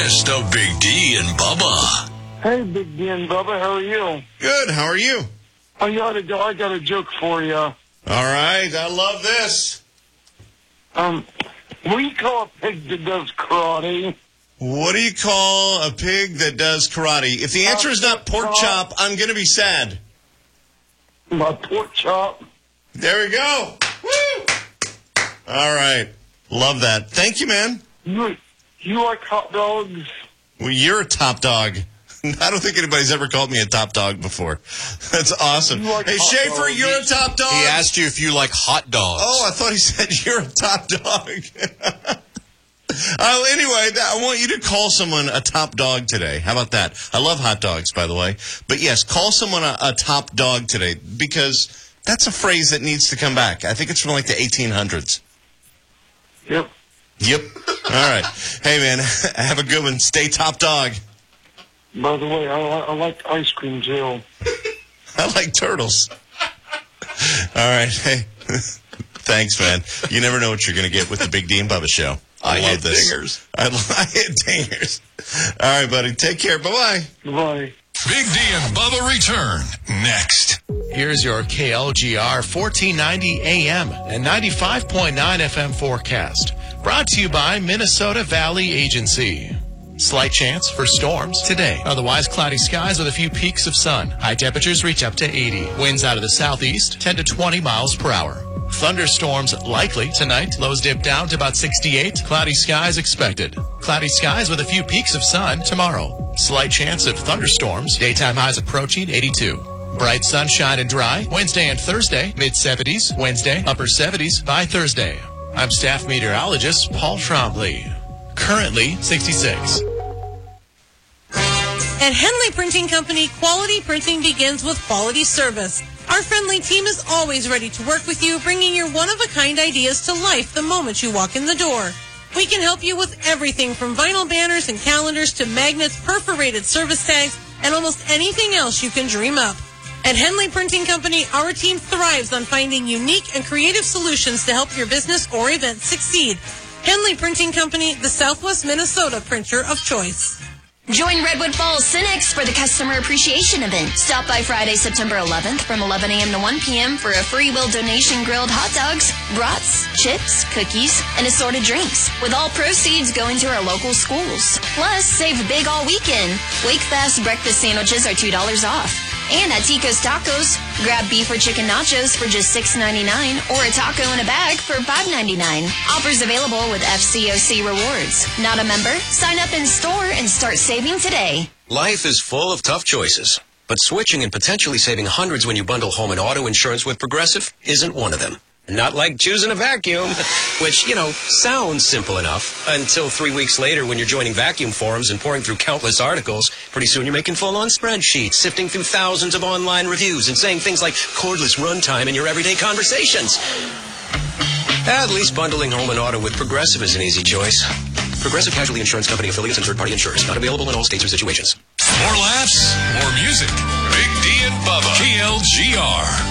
Best of Big D and Bubba. Hey, Big D and Bubba, how are you? Good, how are you? I got a joke for you. All right, I love this. What do you call a pig that does karate? What do you call a pig that does karate? If the answer is not pork chop, I'm going to be sad. My pork chop. There we go. Woo! All right. Love that. Thank you, man. You like hot dogs? Well, you're a top dog. I don't think anybody's ever called me a top dog before. That's awesome. Like hey, Schaefer, dogs. you're a top dog? He asked you if you like hot dogs. Oh, I thought he said you're a top dog. Anyway, I want you to call someone a top dog today. How about that? I love hot dogs, by the way. But yes, call someone a top dog today because that's a phrase that needs to come back. I think it's from like the 1800s. Yep. All right. Hey, man, have a good one. Stay top dog. By the way, I like ice cream too. I like turtles. All right. Hey, thanks, man. You never know what you're going to get with the Big D and Bubba show. I love this. Dingers. I hit dingers. All right, buddy. Take care. Bye-bye. Bye. Big D and Bubba return next. Here's your KLGR 1490 AM and 95.9 FM forecast. Brought to you by Minnesota Valley Agency. Slight chance for storms today. Otherwise, cloudy skies with a few peaks of sun. High temperatures reach up to 80. Winds out of the southeast, 10 to 20 miles per hour. Thunderstorms likely tonight. Lows dip down to about 68. Cloudy skies expected. Cloudy skies with a few peaks of sun tomorrow. Slight chance of thunderstorms. Daytime highs approaching 82. Bright sunshine and dry. Wednesday and Thursday, mid-70s. Wednesday, upper 70s by Thursday. I'm staff meteorologist Paul Trombley. Currently 66. At Henley Printing Company, quality printing begins with quality service. Our friendly team is always ready to work with you, bringing your one-of-a-kind ideas to life the moment you walk in the door. We can help you with everything from vinyl banners and calendars to magnets, perforated service tags, and almost anything else you can dream up. At Henley Printing Company, our team thrives on finding unique and creative solutions to help your business or event succeed. Henley Printing Company, the Southwest Minnesota printer of choice. Join Redwood Falls Cynics for the Customer Appreciation Event. Stop by Friday, September 11th from 11 a.m. to 1 p.m. for a free will donation grilled hot dogs, brats, chips, cookies, and assorted drinks, with all proceeds going to our local schools. Plus, save big all weekend. Wakefest breakfast sandwiches are $2 off. And at Tico's Tacos, grab beef or chicken nachos for just $6.99 or a taco in a bag for $5.99. Offers available with FCOC rewards. Not a member? Sign up in store and start saving today. Life is full of tough choices, but switching and potentially saving hundreds when you bundle home and auto insurance with Progressive isn't one of them. Not like choosing a vacuum, which, sounds simple enough until 3 weeks later when you're joining vacuum forums and pouring through countless articles. Pretty soon you're making full-on spreadsheets, sifting through thousands of online reviews and saying things like cordless runtime in your everyday conversations. At least bundling home and auto with Progressive is an easy choice. Progressive Casualty Insurance Company affiliates and third-party insurers. Not available in all states or situations. More laughs, more music. Big D and Bubba. KLGR.